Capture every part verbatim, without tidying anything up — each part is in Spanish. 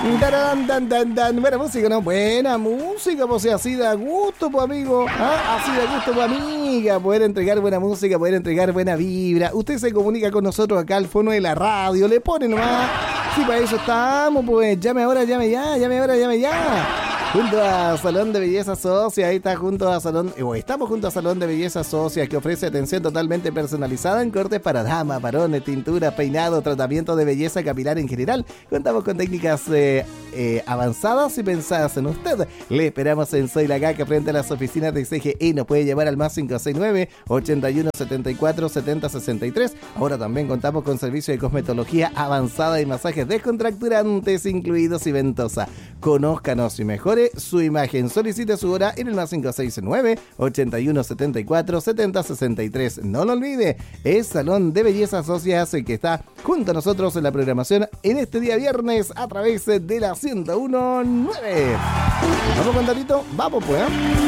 Dan, dan, dan, dan. Buena música, ¿no? Buena música, pues así da gusto, pues amigo. ¿Ah? Así da gusto, pues amiga. Poder entregar buena música, poder entregar buena vibra. Usted se comunica con nosotros acá al fono de la radio. Le pone nomás. Sí, para eso estamos, pues. Llame ahora, llame ya, llame ahora, llame ya. Junto a Salón de Belleza Socia, ahí está junto a Salón, o estamos junto a Salón de Belleza Socia, que ofrece atención totalmente personalizada en cortes para damas, varones, tintura, peinado, tratamiento de belleza capilar en general. Contamos con técnicas eh, eh, avanzadas y pensadas en usted. Le esperamos en Soy la Gaca frente a las oficinas de C G E. Nos puede llevar al más cinco seis nueve, ochenta y uno setenta y cuatro, setenta sesenta y tres. Ahora también contamos con servicio de cosmetología avanzada y masajes descontracturantes incluidos y ventosa. Conózcanos y mejore su imagen. Solicite su hora en el más cinco seis nueve, ochenta y uno setenta y cuatro, setenta sesenta y tres. No lo olvide, es Salón de Belleza Socias, el que está junto a nosotros en la programación en este día viernes a través de la ciento uno punto nueve. ¿Vamos con datito? Vamos pues.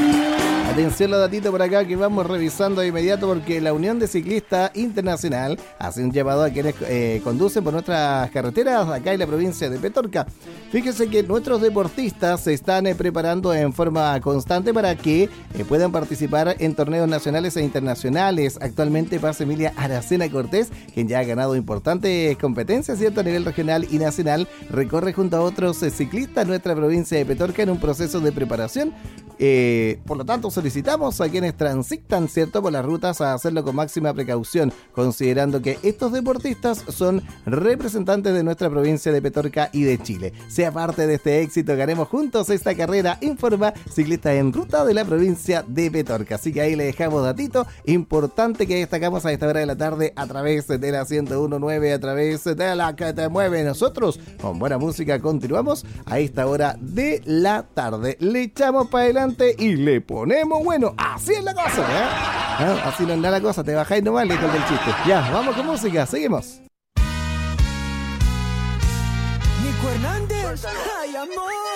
Atención los datitos por acá que vamos revisando de inmediato, porque la Unión de Ciclistas Internacional hace un llamado a quienes eh, conducen por nuestras carreteras acá en la provincia de Petorca. Fíjense que nuestros deportistas se están eh, preparando en forma constante para que eh, puedan participar en torneos nacionales e internacionales. Actualmente pasa Emilia Aracena Cortés, quien ya ha ganado importantes competencias, ¿cierto?, a nivel regional y nacional. Recorre junto a otros eh, ciclistas nuestra provincia de Petorca en un proceso de preparación. Eh, por lo tanto, solicitamos a quienes transitan, ¿cierto?, por las rutas a hacerlo con máxima precaución, considerando que estos deportistas son representantes de nuestra provincia de Petorca y de Chile. Sea parte de este éxito, ganemos juntos esta carrera, informa Ciclista en Ruta de la provincia de Petorca. Así que ahí le dejamos datito importante que destacamos a esta hora de la tarde a través de la ciento uno punto nueve, a través de la que te mueve. Nosotros con buena música continuamos a esta hora de la tarde. Le echamos para adelante y le ponemos bueno. Así es la cosa, ¿eh? ¿Ah? Así no es la cosa, te bajáis nomás, lejos del chiste. Ya, vamos con música, seguimos. Nico Hernández, ay amor.